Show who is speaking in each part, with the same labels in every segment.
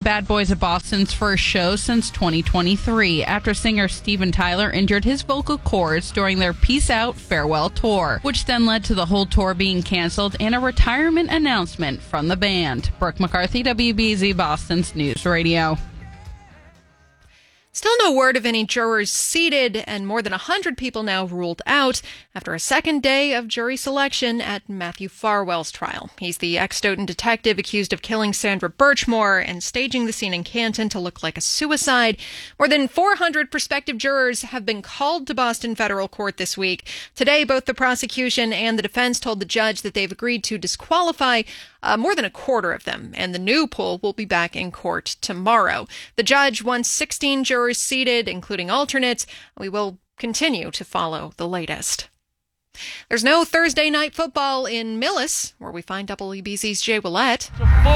Speaker 1: Bad Boys of Boston's first show since 2023 after singer Steven Tyler injured his vocal cords during their Peace Out farewell tour, which then led to the whole tour being canceled and a retirement announcement from the band. Brooke McCarthy, WBZ Boston's News Radio.
Speaker 2: Still no word of any jurors seated, and more than 100 people now ruled out after a second day of jury selection at Matthew Farwell's trial. He's the ex-Stoughton detective accused of killing Sandra Birchmore and staging the scene in Canton to look like a suicide. More than 400 prospective jurors have been called to Boston federal court this week. Today, both the prosecution and the defense told the judge that they've agreed to disqualify more than a quarter of them, and the new pool will be back in court tomorrow. The judge wants 16 jurors seated, including alternates. We will continue to follow the latest. There's no Thursday night football in Millis, where we find WBZ's Jay Willett.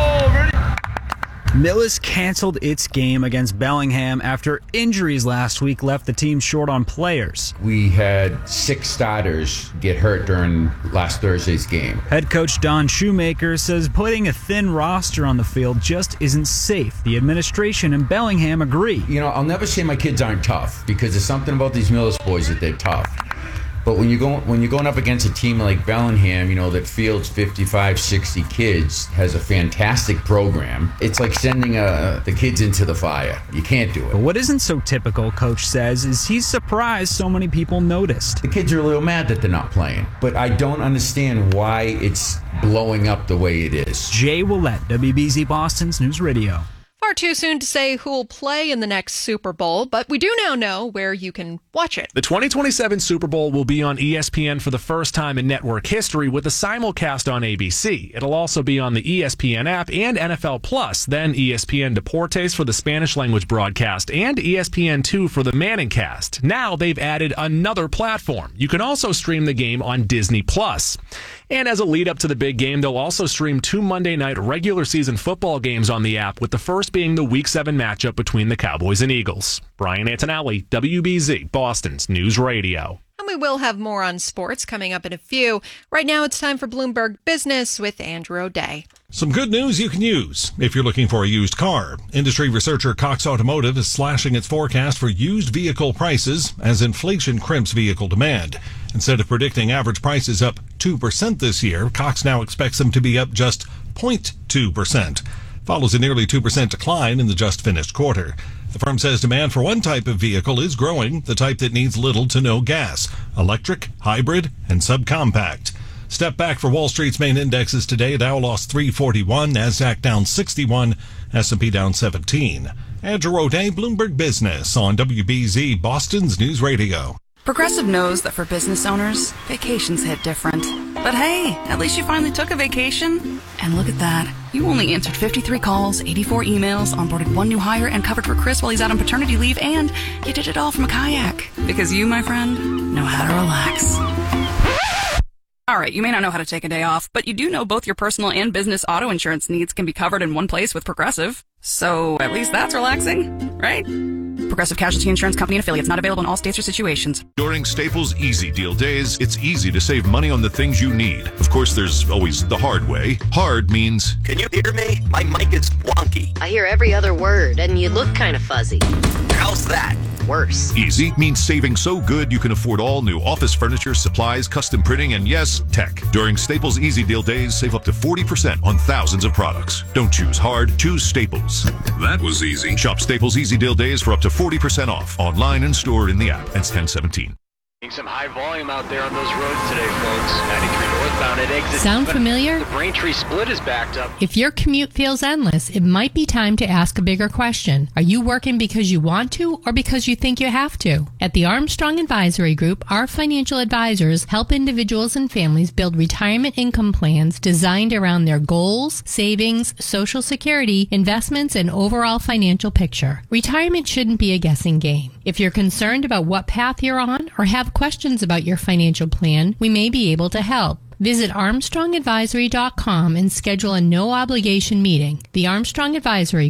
Speaker 3: Millis canceled its game against Bellingham after injuries last week left the team short on players.
Speaker 4: We had 6 starters get hurt during last Thursday's game.
Speaker 3: Head coach Don Shoemaker says putting a thin roster on the field just isn't safe. The administration and Bellingham agree.
Speaker 4: You know, I'll never say my kids aren't tough, because there's something about these Millis boys that they're tough. But when you're going up against a team like Bellingham, you know, that fields 55, 60 kids, has a fantastic program, it's like sending the kids into the fire. You can't do it.
Speaker 3: But what isn't so typical, Coach says, is he's surprised so many people noticed.
Speaker 4: The kids are a little mad that they're not playing, but I don't understand why it's blowing up the way it is.
Speaker 3: Jay Willett, WBZ Boston's News Radio.
Speaker 2: Far too soon to say who will play in the next Super Bowl, but we do now know where you can watch it.
Speaker 5: The 2027 Super Bowl will be on ESPN for the first time in network history with a simulcast on ABC. It'll also be on the ESPN app and NFL Plus, then ESPN Deportes for the Spanish language broadcast, and ESPN2 for the Manning cast. Now they've added another platform. You can also stream the game on Disney Plus. And as a lead up to the big game, they'll also stream 2 Monday night regular season football games on the app, with the first being the Week 7 matchup between the Cowboys and Eagles. Brian Antonelli, WBZ, Boston's News Radio.
Speaker 2: And we will have more on sports coming up in a few. Right now it's time for Bloomberg Business with Andrew O'Day.
Speaker 6: Some good news you can use if you're looking for a used car. Industry researcher Cox Automotive is slashing its forecast for used vehicle prices as inflation crimps vehicle demand. Instead of predicting average prices up 2% this year, Cox now expects them to be up just 0.2%. Follows a nearly 2% decline in the just finished quarter. The firm says demand for one type of vehicle is growing, the type that needs little to no gas: electric, hybrid, and subcompact. Step back for Wall Street's main indexes today. Dow lost 341, Nasdaq down 61, S&P down 17. Andrew O'Day, Bloomberg Business on WBZ, Boston's News Radio.
Speaker 7: Progressive knows that for business owners, vacations hit different. But hey, at least you finally took a vacation. And look at that. You only answered 53 calls, 84 emails, onboarded 1 new hire, and covered for Chris while he's out on paternity leave, and you did it all from a kayak. Because you, my friend, know how to relax. All right, you may not know how to take a day off, but you do know both your personal and business auto insurance needs can be covered in one place with Progressive. So at least that's relaxing, right? Progressive Casualty Insurance Company and affiliates, not available in all states or situations.
Speaker 8: During Staples Easy Deal Days, it's easy to save money on the things you need. Of course, there's always the hard way. Hard means...
Speaker 9: Can you hear me? My mic is wonky.
Speaker 10: I hear every other word, and you look kind of fuzzy.
Speaker 9: How's that?
Speaker 10: Worse.
Speaker 8: Easy means saving so good you can afford all new office furniture, supplies, custom printing, and yes, tech. During Staples Easy Deal Days, save up to 40% on thousands of products. Don't choose hard, choose Staples. That was easy. Shop Staples Easy Deal Days for up to 40% off. Online and stored in the app. Ends 10/17.
Speaker 11: Some high volume out there on those roads today, folks. 93 northbound at exit.
Speaker 12: Sound familiar?
Speaker 11: The Braintree split is backed up.
Speaker 12: If your commute feels endless, it might be time to ask a bigger question. Are you working because you want to or because you think you have to? At the Armstrong Advisory Group, our financial advisors help individuals and families build retirement income plans designed around their goals, savings, Social Security, investments, and overall financial picture. Retirement shouldn't be a guessing game. If you're concerned about what path you're on or have questions about your financial plan, we may be able to help. Visit ArmstrongAdvisory.com and schedule a no-obligation meeting. The Armstrong Advisory Group,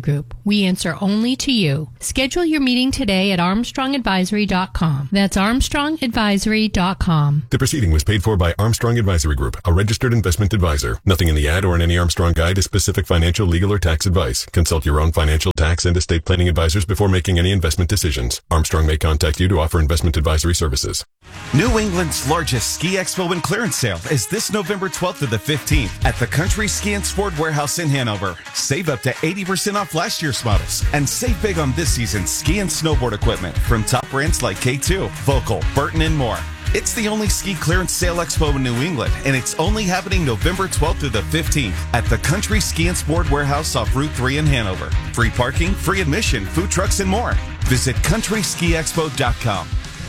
Speaker 12: We answer only to you. Schedule your meeting today at ArmstrongAdvisory.com. That's ArmstrongAdvisory.com.
Speaker 13: The proceeding was paid for by Armstrong Advisory Group, a registered investment advisor. Nothing in the ad or in any Armstrong guide is specific financial, legal, or tax advice. Consult your own financial, tax, and estate planning advisors before making any investment decisions. Armstrong may contact you to offer investment advisory services.
Speaker 14: New England's largest ski expo and clearance sale is this November 12th to the 15th at the Country Ski and Sport Warehouse in Hanover. Save up to 80% off last year's models and save big on this season's ski and snowboard equipment from top brands like K2, Volkel, Burton, and more. It's the only ski clearance sale expo in New England, and it's only happening November 12th through the 15th at the Country Ski and Sport Warehouse off Route 3 in Hanover. Free parking, free admission, food trucks, and more. Visit CountrySkiExpo.com.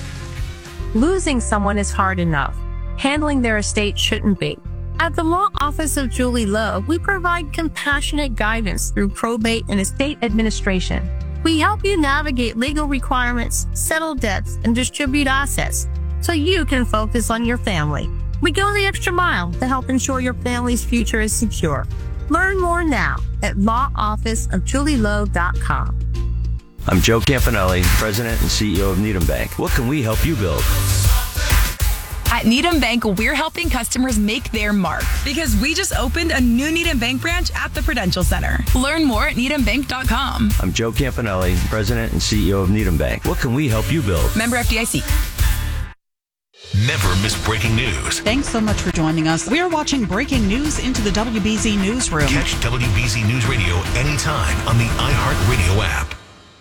Speaker 15: Losing someone is hard enough. Handling their estate shouldn't be. At the Law Office of Julie Lowe, we provide compassionate guidance through probate and estate administration. We help you navigate legal requirements, settle debts, and distribute assets so you can focus on your family. We go the extra mile to help ensure your family's future is secure. Learn more now at lawofficeofjulielowe.com.
Speaker 16: I'm Joe Campanelli, President and CEO of Needham Bank. What can we help you build?
Speaker 17: At Needham Bank, we're helping customers make their mark because we just opened a new Needham Bank branch at the Prudential Center. Learn more at needhambank.com.
Speaker 16: I'm Joe Campanelli, President and CEO of Needham Bank. What can we help you build?
Speaker 17: Member FDIC.
Speaker 18: Never miss breaking news.
Speaker 19: Thanks so much for joining us. We're watching breaking news into the WBZ Newsroom.
Speaker 18: Catch WBZ News Radio anytime on the iHeartRadio app.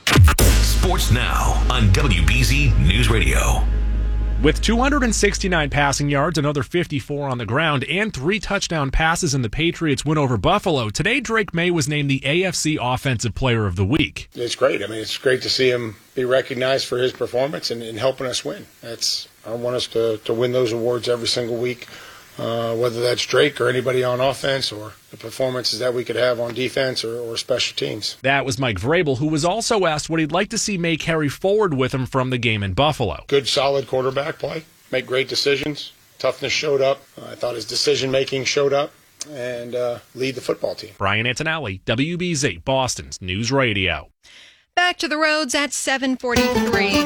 Speaker 18: Sports Now on WBZ News Radio.
Speaker 5: With 269 passing yards, another 54 on the ground, and 3 touchdown passes in the Patriots' win over Buffalo, today Drake May was named the AFC Offensive Player of the Week.
Speaker 20: It's great. I mean, it's great to see him be recognized for his performance and helping us win. I want us to win those awards every single week, whether that's Drake or anybody on offense or the performances that we could have on defense or special teams.
Speaker 5: That was Mike Vrabel, who was also asked what he'd like to see May carry forward with him from the game in Buffalo.
Speaker 20: Good, solid quarterback play, make great decisions. Toughness showed up. I thought his decision-making showed up, and lead the football team.
Speaker 5: Brian Antonelli, WBZ, Boston's News Radio.
Speaker 2: Back to the roads at 7:43.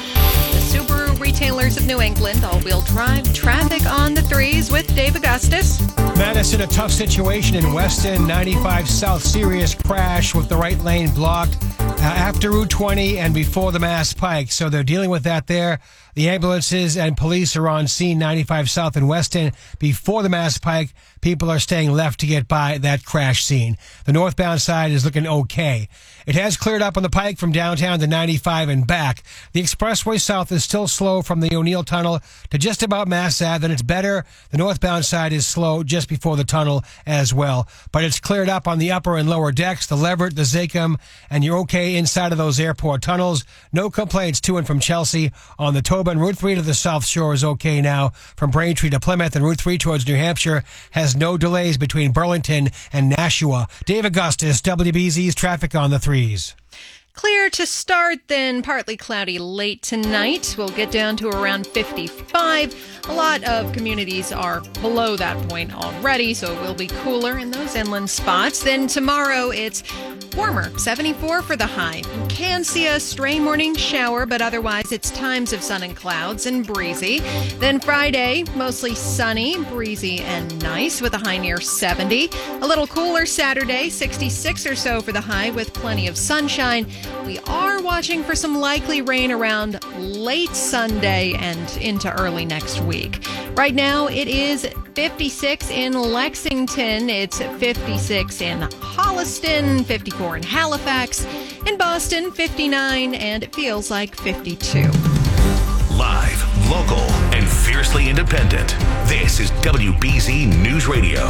Speaker 2: Subaru Retailers of New England all-wheel drive traffic on the 3s with Dave Augustus.
Speaker 21: Madison, a tough situation in Weston. 95 South, serious crash with the right lane blocked after Route 20 and before the Mass Pike. So they're dealing with that there. The ambulances and police are on scene, 95 South in Weston. Before the Mass Pike, people are staying left to get by that crash scene. The northbound side is looking okay. It has cleared up on the Pike from downtown to 95 and back. The expressway south is still slow from the O'Neill Tunnel to just about Mass Ave. Then it's better. The northbound side is slow just before the tunnel as well. But it's cleared up on the upper and lower decks, the Leverett, the Zachem, and you're okay inside of those airport tunnels. No complaints to and from Chelsea on the Tobin. Route 3 to the South Shore is okay now from Braintree to Plymouth, and Route 3 towards New Hampshire has no delays between Burlington and Nashua. Dave Augustus, WBZ's traffic on the 3s.
Speaker 2: Clear to start, then partly cloudy late tonight. We'll get down to around 55. A lot of communities are below that point already, so it will be cooler in those inland spots. Then tomorrow it's warmer, 74 for the high. You can see a stray morning shower, but otherwise it's times of sun and clouds and breezy. Then Friday, mostly sunny, breezy, and nice with a high near 70. A little cooler Saturday, 66 or so for the high with plenty of sunshine. We are watching for some likely rain around late Sunday and into early next week. Right now, it is 56 in Lexington. It's 56 in Holliston, 54 in Halifax. In Boston, 59, and it feels like 52.
Speaker 18: Live, local, and fiercely independent. This is WBZ News Radio.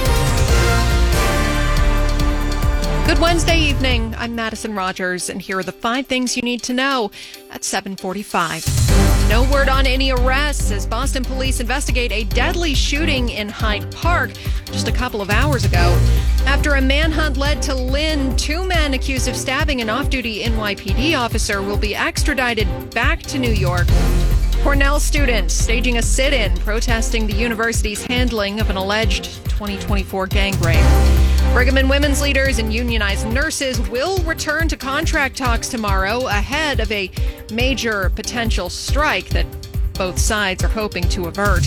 Speaker 2: Good Wednesday evening. I'm Madison Rogers, and here are the 5 things you need to know at 7:45. No word on any arrests as Boston police investigate a deadly shooting in Hyde Park just a couple of hours ago. After a manhunt led to Lynn, 2 men accused of stabbing an off-duty NYPD officer will be extradited back to New York. Cornell students staging a sit-in protesting the university's handling of an alleged 2024 gang rape. Brigham and women's leaders and unionized nurses will return to contract talks tomorrow ahead of a major potential strike that both sides are hoping to avert.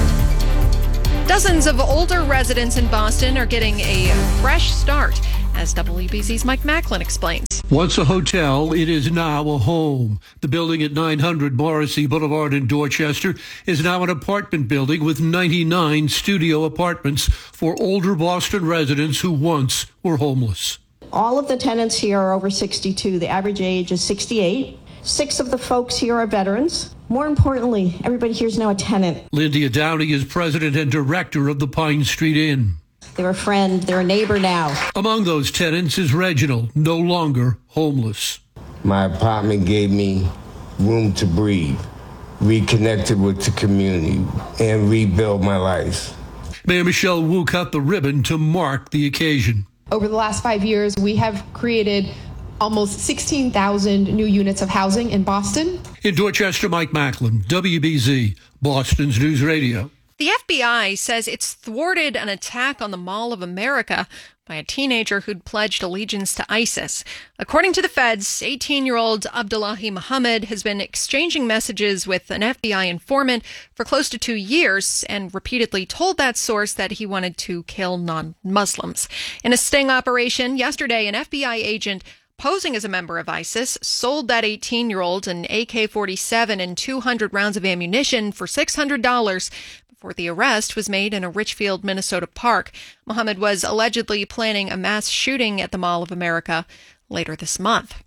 Speaker 2: Dozens of older residents in Boston are getting a fresh start, as WBZ's Mike Macklin explains.
Speaker 1: Once a hotel, it is now a home. The building at 900 Morrissey Boulevard in Dorchester is now an apartment building with 99 studio apartments for older Boston residents who once were homeless.
Speaker 22: All of the tenants here are over 62. The average age is 68. 6 of the folks here are veterans. More importantly, everybody here is now a tenant.
Speaker 1: Lydia Downey is president and director of the Pine Street Inn.
Speaker 22: They're a friend, they're a neighbor now.
Speaker 1: Among those tenants is Reginald, no longer homeless.
Speaker 23: My apartment gave me room to breathe, reconnected with the community, and rebuild my life.
Speaker 1: Mayor Michelle Wu cut the ribbon to mark the occasion.
Speaker 24: Over the last 5 years, we have created almost 16,000 new units of housing in Boston.
Speaker 1: In Dorchester, Mike Macklin, WBZ, Boston's News Radio.
Speaker 2: The FBI says it's thwarted an attack on the Mall of America by a teenager who'd pledged allegiance to ISIS. According to the feds, 18-year-old Abdullahi Muhammad has been exchanging messages with an FBI informant for close to 2 years and repeatedly told that source that he wanted to kill non-Muslims. In a sting operation yesterday, an FBI agent posing as a member of ISIS sold that 18-year-old an AK-47 and 200 rounds of ammunition for $600 before the arrest was made in a Richfield, Minnesota park. Muhammad was allegedly planning a mass shooting at the Mall of America later this month.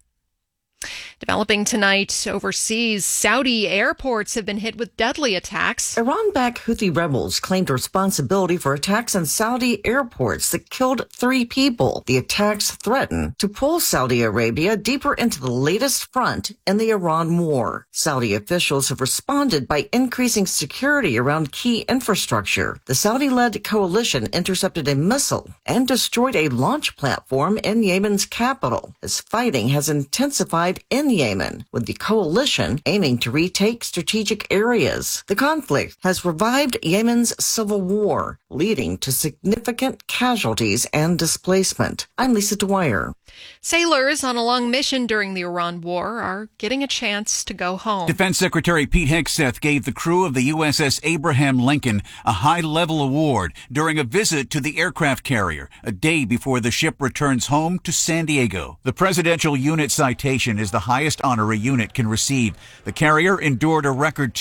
Speaker 2: Developing tonight overseas, Saudi airports have been hit with deadly attacks.
Speaker 25: Iran-backed Houthi rebels claimed responsibility for attacks on Saudi airports that killed 3 people. The attacks threaten to pull Saudi Arabia deeper into the latest front in the Iran war. Saudi officials have responded by increasing security around key infrastructure. The Saudi-led coalition intercepted a missile and destroyed a launch platform in Yemen's capital as fighting has intensified in Yemen, with the coalition aiming to retake strategic areas. The conflict has revived Yemen's civil war, leading to significant casualties and displacement. I'm Lisa Dwyer.
Speaker 2: Sailors on a long mission during the Iran war are getting a chance to go home.
Speaker 26: Defense Secretary Pete Hegseth gave the crew of the USS Abraham Lincoln a high-level award during a visit to the aircraft carrier, a day before the ship returns home to San Diego. The Presidential Unit Citation is the highest honor a unit can receive. The carrier endured a record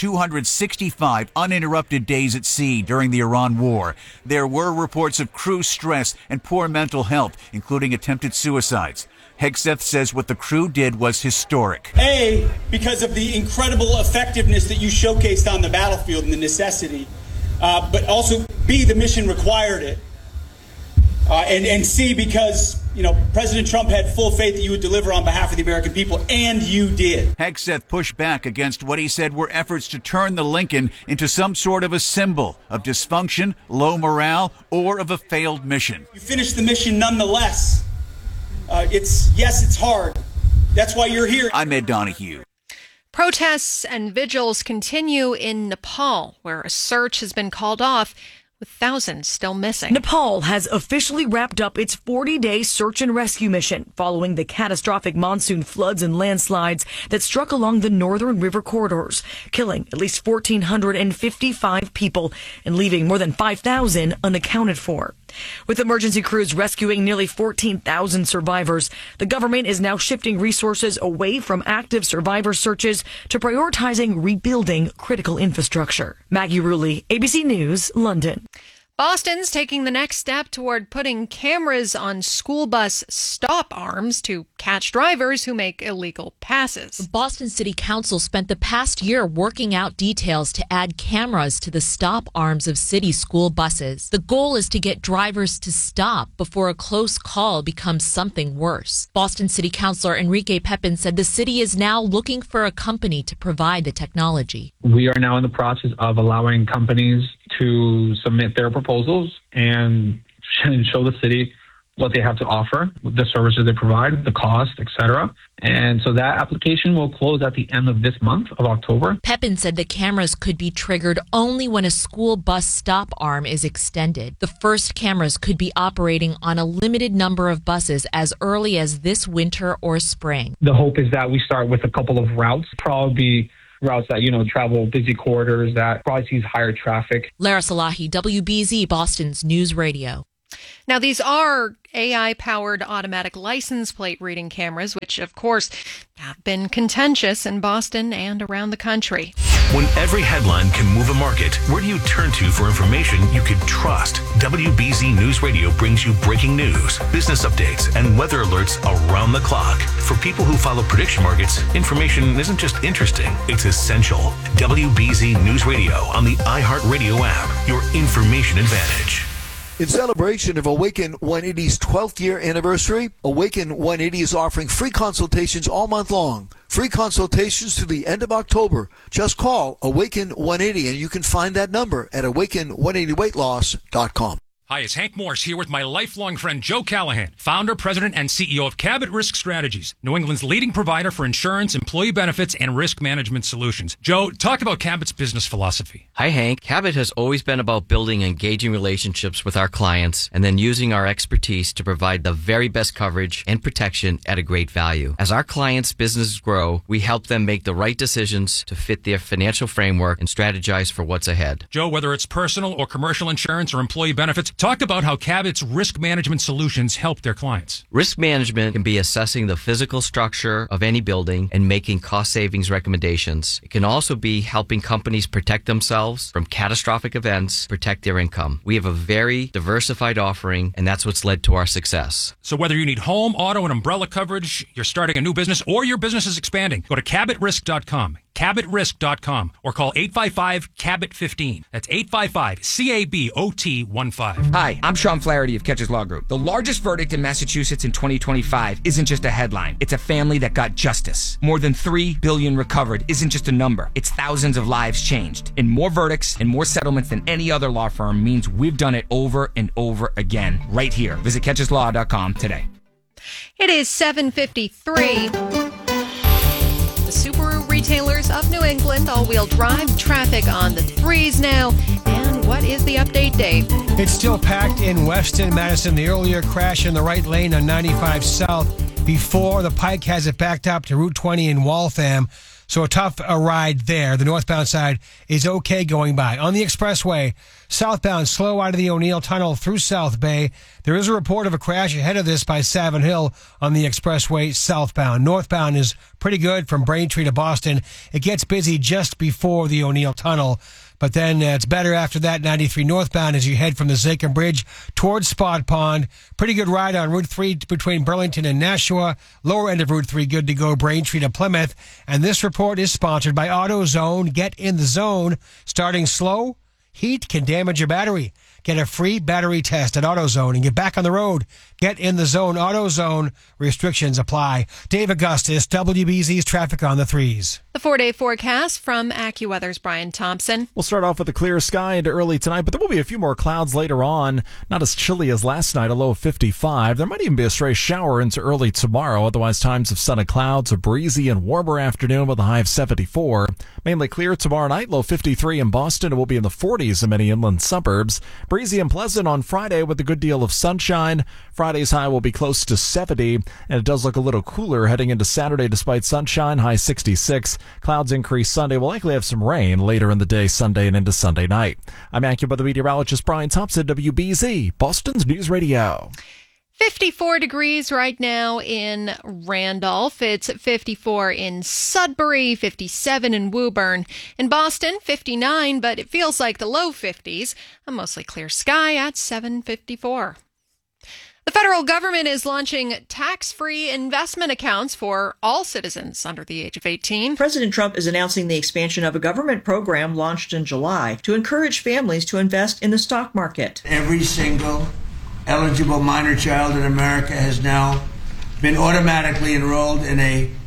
Speaker 26: 265 uninterrupted days at sea during the Iran war. There were reports of crew stress and poor mental health, including attempted suicides. Hegseth says what the crew did was historic.
Speaker 27: A, because of the incredible effectiveness that you showcased on the battlefield and the necessity, but also B, the mission required it. And C, because, President Trump had full faith that you would deliver on behalf of the American people, and you did.
Speaker 26: Hegseth pushed back against what he said were efforts to turn the Lincoln into some sort of a symbol of dysfunction, low morale, or of a failed mission.
Speaker 27: You finished the mission nonetheless. It's hard. That's why you're here.
Speaker 26: I'm Ed Donahue.
Speaker 2: Protests and vigils continue in Nepal, where a search has been called off, with thousands still missing.
Speaker 28: Nepal has officially wrapped up its 40-day search and rescue mission following the catastrophic monsoon floods and landslides that struck along the northern river corridors, killing at least 1,455 people and leaving more than 5,000 unaccounted for. With emergency crews rescuing nearly 14,000 survivors, the government is now shifting resources away from active survivor searches to prioritizing rebuilding critical infrastructure. Maggie Rulli, ABC News, London.
Speaker 2: Boston's taking the next step toward putting cameras on school bus stop arms to catch drivers who make illegal passes.
Speaker 29: Boston City Council spent the past year working out details to add cameras to the stop arms of city school buses. The goal is to get drivers to stop before a close call becomes something worse. Boston City Councilor Enrique Pepin said the city is now looking for a company to provide the technology.
Speaker 30: We are now in the process of allowing companies to submit their proposals and show the city what they have to offer, the services they provide, the cost, etc. And so that application will close at the end of this month of October.
Speaker 29: Pepin said the cameras could be triggered only when a school bus stop arm is extended. The first cameras could be operating on a limited number of buses as early as this winter or spring.
Speaker 30: The hope is that we start with a couple of routes, probably routes that, travel busy corridors that probably sees higher traffic.
Speaker 29: Lara Salahi, WBZ, Boston's News Radio.
Speaker 2: Now, these are AI-powered automatic license plate reading cameras, which, of course, have been contentious in Boston and around the country.
Speaker 18: When every headline can move a market, where do you turn to for information you can trust? WBZ News Radio brings you breaking news, business updates, and weather alerts around the clock. For people who follow prediction markets, information isn't just interesting, it's essential. WBZ News Radio on the iHeartRadio app, your information advantage.
Speaker 3: In celebration of Awaken 180's 12th year anniversary, Awaken 180 is offering free consultations all month long. Free consultations to the end of October. Just call Awaken 180 and you can find that number at awaken180weightloss.com.
Speaker 4: Hi, it's Hank Morse here with my lifelong friend Joe Callahan, founder, president, and CEO of Cabot Risk Strategies, New England's leading provider for insurance, employee benefits, and risk management solutions. Joe, talk about Cabot's business philosophy.
Speaker 6: Hi, Hank. Cabot has always been about building engaging relationships with our clients and then using our expertise to provide the very best coverage and protection at a great value. As our clients' businesses grow, we help them make the right decisions to fit their financial framework and strategize for what's ahead.
Speaker 4: Joe, whether it's personal or commercial insurance or employee benefits, talk about how Cabot's risk management solutions help their clients.
Speaker 6: Risk management can be assessing the physical structure of any building and making cost savings recommendations. It can also be helping companies protect themselves from catastrophic events, protect their income. We have a very diversified offering, and that's what's led to our success.
Speaker 4: So whether you need home, auto, and umbrella coverage, you're starting a new business, or your business is expanding, go to CabotRisk.com. CabotRisk.com or call 855-CABOT-15. That's 855-CABOT-15.
Speaker 7: Hi, I'm Sean Flaherty of Catches Law Group. The largest verdict in Massachusetts in 2025 isn't just a headline. It's a family that got justice. More than $3 billion recovered isn't just a number. It's thousands of lives changed. And more verdicts and more settlements than any other law firm means we've done it over and over again right here. Visit CatchesLaw.com today.
Speaker 2: It is 7:53. The Subaru retailers of New England, all-wheel drive traffic on the threes now. And what is the update, Dave?
Speaker 21: It's still packed in Weston, Madison. The earlier crash in the right lane on 95 South before the Pike has it backed up to Route 20 in Waltham. So a tough ride there. The northbound side is okay going by. On the expressway, southbound slow out of the O'Neill Tunnel through South Bay. There is a report of a crash ahead of this by Savin Hill on the expressway southbound. Northbound is pretty good from Braintree to Boston. It gets busy just before the O'Neill Tunnel. But then it's better after that, 93 northbound as you head from the Zakin Bridge towards Spot Pond. Pretty good ride on Route 3 between Burlington and Nashua. Lower end of Route 3, good to go, Braintree to Plymouth. And this report is sponsored by AutoZone. Get in the zone. Starting slow, heat can damage your battery. Get a free battery test at AutoZone and get back on the road. Get in the zone. AutoZone. Restrictions apply. Dave Augustus, WBZ's traffic on the threes.
Speaker 2: The 4-day forecast from AccuWeather's Brian Thompson.
Speaker 8: We'll start off with a clear sky into early tonight, but there will be a few more clouds later on. Not as chilly as last night, a low of 55. There might even be a stray shower into early tomorrow. Otherwise, times of sun and clouds, a breezy and warmer afternoon with a high of 74. Mainly clear tomorrow night, low 53 in Boston. It will be in the 40s in many inland suburbs. Breezy and pleasant on Friday with a good deal of sunshine. Friday's high will be close to 70, and it does look a little cooler heading into Saturday despite sunshine, high 66. Clouds increase Sunday. We'll likely have some rain later in the day, Sunday and into Sunday night. I'm AccuWeather meteorologist Brian Thompson, WBZ, Boston's News Radio.
Speaker 2: 54 degrees right now in Randolph. It's 54 in Sudbury, 57 in Woburn. In Boston, 59, but it feels like the low 50s. A mostly clear sky at 7:54. The federal government is launching tax-free investment accounts for all citizens under the age of 18.
Speaker 9: President Trump is announcing the expansion of a government program launched in July to encourage families to invest in the stock market.
Speaker 23: Every single eligible minor child in America has now been automatically enrolled in a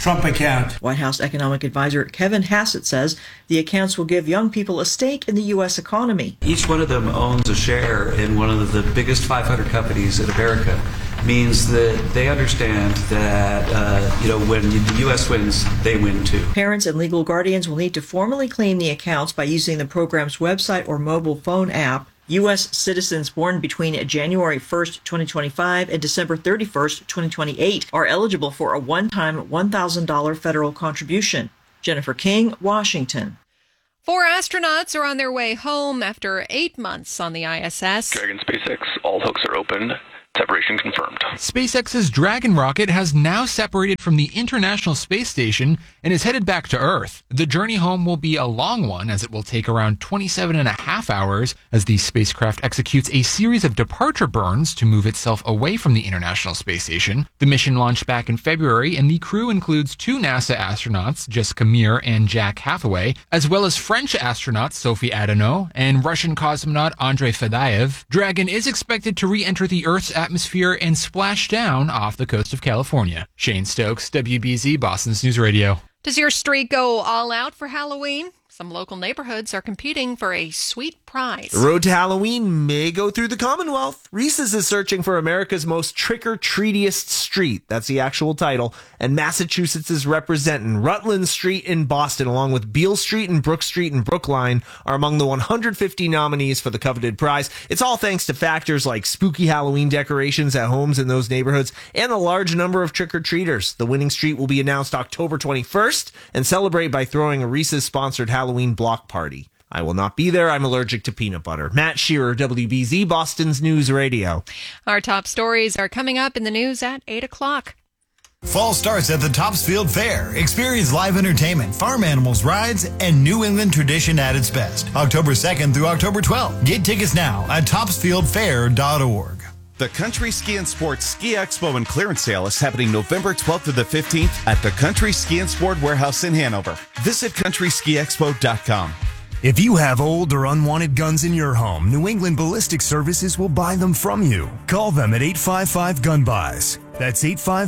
Speaker 10: Trump account.
Speaker 9: White House economic advisor Kevin Hassett says the accounts will give young people a stake in the U.S. economy.
Speaker 11: Each one of them owns a share in one of the biggest 500 companies in America. Means that they understand that, when the U.S. wins, they win too.
Speaker 9: Parents and legal guardians will need to formally claim the accounts by using the program's website or mobile phone app. U.S. citizens born between January 1st, 2025 and December 31st, 2028 are eligible for a one-time $1,000 federal contribution. Jennifer King, Washington.
Speaker 2: 4 astronauts are on their way home after 8 months on the ISS.
Speaker 12: Dragon SpaceX, all hooks are open. Separation confirmed.
Speaker 13: SpaceX's Dragon rocket has now separated from the International Space Station and is headed back to Earth. The journey home will be a long one, as it will take around 27.5 hours as the spacecraft executes a series of departure burns to move itself away from the International Space Station. The mission launched back in February, and the crew includes 2 NASA astronauts, Jessica Meir and Jack Hathaway, as well as French astronauts Sophie Adenau and Russian cosmonaut Andrei Fedyaev. Dragon is expected to re-enter the Earth's atmosphere and splash down off the coast of California. Shane Stokes, WBZ, Boston's News Radio.
Speaker 2: Does your street go all out for Halloween? Some local neighborhoods are competing for a sweet prize.
Speaker 14: The road to Halloween may go through the Commonwealth. Reese's is searching for America's most trick-or-treatiest street. That's the actual title. And Massachusetts is representing Rutland Street in Boston, along with Beale Street and Brook Street in Brookline, are among the 150 nominees for the coveted prize. It's all thanks to factors like spooky Halloween decorations at homes in those neighborhoods and a large number of trick-or-treaters. The winning street will be announced October 21st and celebrate by throwing a Reese's-sponsored Halloween block party. I will not be there. I'm allergic to peanut butter. Matt Shearer, WBZ, Boston's News Radio.
Speaker 2: Our top stories are coming up in the news at 8 o'clock.
Speaker 15: Fall starts at the Topsfield Fair. Experience live entertainment, farm animals, rides, and New England tradition at its best. October 2nd through October 12th. Get tickets now at topsfieldfair.org.
Speaker 16: The Country Ski and Sports Ski Expo and Clearance Sale is happening November 12th to the 15th at the Country Ski and Sport Warehouse in Hanover. Visit countryskiexpo.com.
Speaker 17: If you have old or unwanted guns in your home, New England Ballistic Services will buy them from you. Call them at 855-GUN-BUYS. That's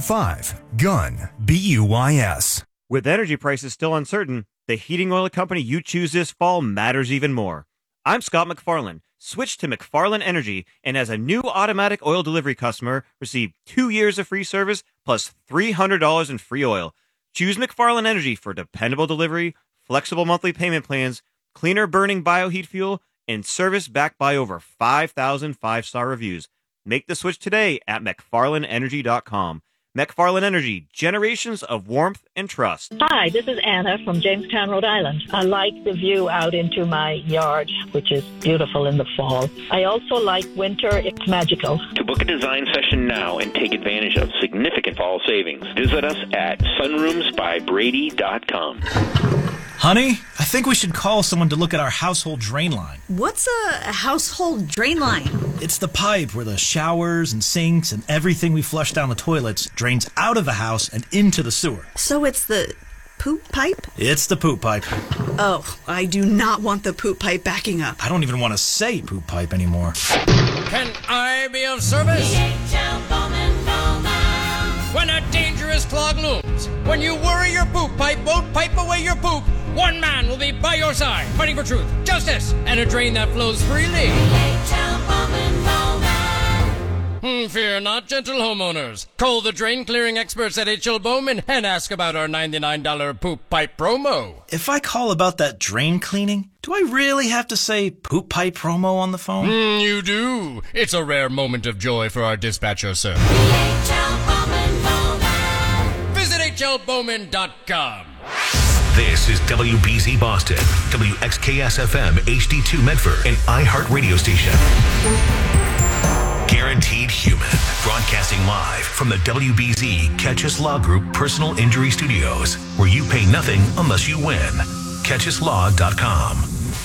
Speaker 17: 855-GUN-BUYS.
Speaker 19: With energy prices still uncertain, the heating oil company you choose this fall matters even more. I'm Scott McFarland. Switch to McFarland Energy, and as a new automatic oil delivery customer, receive 2 years of free service plus $300 in free oil. Choose McFarland Energy for dependable delivery, flexible monthly payment plans, cleaner burning bioheat fuel, and service backed by over 5,000 five-star reviews. Make the switch today at McFarlandEnergy.com. McFarland Energy, generations of warmth and trust.
Speaker 20: Hi, this is Anna from Jamestown, Rhode Island. I like the view out into my yard, which is beautiful in the fall. I also like winter. It's magical.
Speaker 31: To book a design session now and take advantage of significant fall savings, visit us at sunroomsbybrady.com.
Speaker 32: Honey, I think we should call someone to look at our household drain line.
Speaker 33: What's a household drain line?
Speaker 32: It's the pipe where the showers and sinks and everything we flush down the toilets drains out of the house and into the sewer.
Speaker 33: So it's the poop pipe?
Speaker 32: It's the poop pipe.
Speaker 33: Oh, I do not want the poop pipe backing up.
Speaker 32: I don't even want to say poop pipe anymore.
Speaker 34: Can I be of service? When a dangerous clog looms, when you worry your poop pipe won't pipe away your poop, one man will be by your side, fighting for truth, justice, and a drain that flows freely. Fear not, gentle homeowners. Call the drain clearing experts at H.L. Bowman and ask about our $99 poop pipe promo.
Speaker 32: If I call about that drain cleaning, do I really have to say poop pipe promo on the phone?
Speaker 34: You do. It's a rare moment of joy for our dispatcher, sir. Visit hlbowman.com.
Speaker 18: This is WBZ Boston, WXKS-FM, HD2 Medford, and iHeart Radio Station. Guaranteed Human, broadcasting live from the WBZ Catchus Law Group Personal Injury Studios, where you pay nothing unless you win. CatchusLaw.com.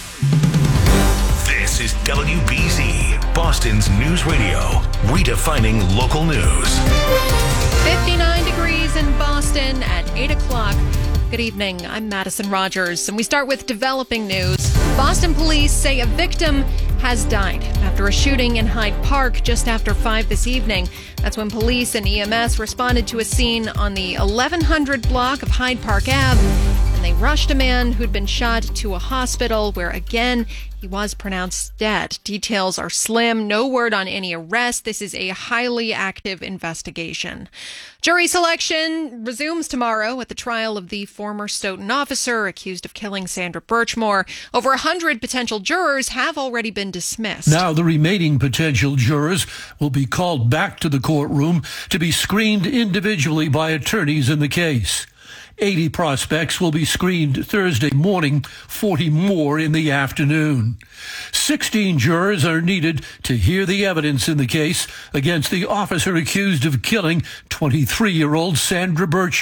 Speaker 18: This is WBZ, Boston's News Radio, redefining local news.
Speaker 2: 59 degrees in Boston at 8 o'clock. Good evening, I'm Madison Rogers, and we start with developing news. Boston police say a victim has died after a shooting in Hyde Park just after 5 this evening. That's when police and EMS responded to a scene on the 1100 block of Hyde Park Ave, and they rushed a man who'd been shot to a hospital where, again, he was pronounced dead. Details are slim. No word on any arrest. This is a highly active investigation. Jury selection resumes tomorrow at the trial of the former Stoughton officer accused of killing Sandra Birchmore. Over 100 potential jurors have already been dismissed.
Speaker 1: Now the remaining potential jurors will be called back to the courtroom to be screened individually by attorneys in the case. 80 prospects will be screened Thursday morning, 40 more in the afternoon. 16 jurors are needed to hear the evidence in the case against the officer accused of killing 23-year-old Sandra Birchmore.